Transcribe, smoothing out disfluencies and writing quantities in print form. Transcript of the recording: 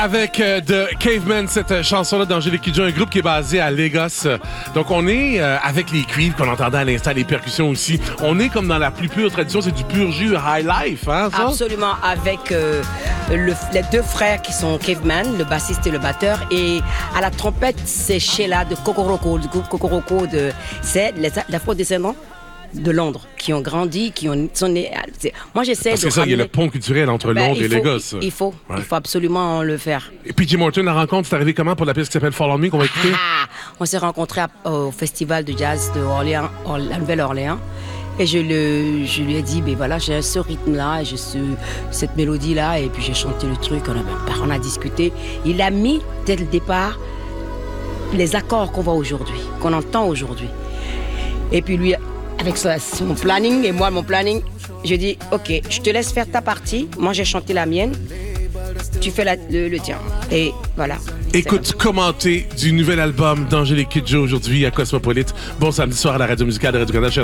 Avec The Cavemen, cette chanson-là d'Angélique Kidjo, un groupe qui est basé à Lagos. Donc, on est avec les cuivres qu'on entendait à l'instant, les percussions aussi. On est comme dans la plus pure tradition, c'est du pur jus high life, hein, ça? Absolument, avec les deux frères qui sont Cavemen, le bassiste et le batteur. Et à la trompette, c'est Sheila de Kokoroko, du groupe Kokoroko. C'est les afro-descendants de Londres, qui ont grandi, sont nés. Moi, j'essaie Parce de. que ça, il y a le pont culturel entre Londres et Lagos. Il faut absolument le faire. Et puis, Jim Morton, la rencontre, c'est arrivé comment pour la pièce qui s'appelle Fall on Me qu'on va écouter? On s'est rencontrés au festival de jazz de Orléans, la Nouvelle-Orléans. Et je lui ai dit, ben voilà, j'ai ce rythme-là, j'ai cette mélodie-là, et puis j'ai chanté le truc, on a discuté. Il a mis, dès le départ, les accords qu'on voit aujourd'hui, qu'on entend aujourd'hui. Et puis lui, avec son planning et moi mon planning, je dis ok, je te laisse faire ta partie, moi j'ai chanté la mienne, tu fais le tien. Et voilà. Écoute, commenter du nouvel album d'Angélique Kidjo aujourd'hui à Cosmopolite. Bon samedi soir à la radio musicale de Radio-Canada.